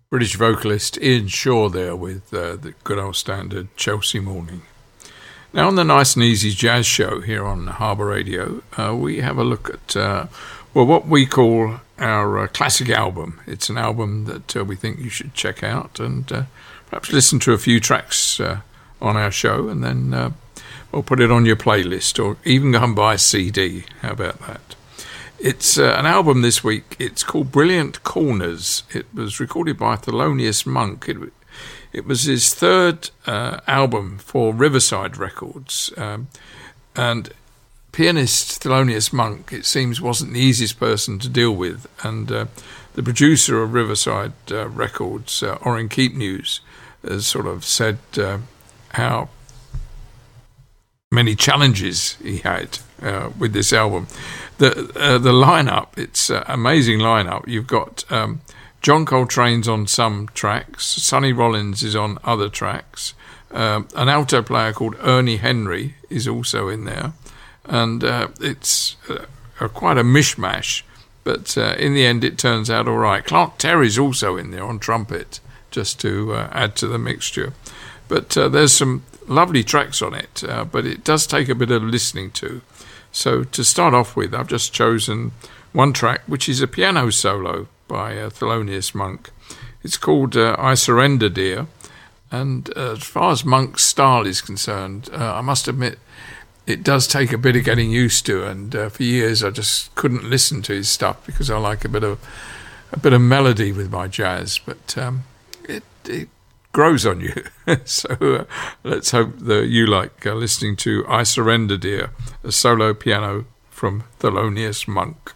British vocalist Ian Shaw there with the good old standard Chelsea Morning. Now on the Nice and Easy Jazz Show here on Harbour Radio, we have a look at what we call our classic album. It's an album that we think you should check out and perhaps listen to a few tracks on our show, and then we'll put it on your playlist, or even go and buy a CD. How about that? It's an album this week. It's called Brilliant Corners. It was recorded by Thelonious Monk. It was his third album for Riverside Records. And pianist Thelonious Monk, it seems, wasn't the easiest person to deal with. And the producer of Riverside Records, Orrin Keepnews, has sort of said how many challenges he had with this album. The lineup, it's an amazing lineup. You've got John Coltrane's on some tracks, Sonny Rollins is on other tracks, an alto player called Ernie Henry is also in there, and it's quite a mishmash, but in the end it turns out all right. Clark Terry's also in there on trumpet, just to add to the mixture. But there's some lovely tracks on it, but it does take a bit of listening to. So to start off with, I've just chosen one track, which is a piano solo by Thelonious Monk. It's called I Surrender, Dear. And as far as Monk's style is concerned, I must admit, it does take a bit of getting used to. And for years, I just couldn't listen to his stuff because I like a bit of melody with my jazz. But it grows on you. So let's hope that you like listening to I Surrender, Dear, a solo piano from Thelonious Monk.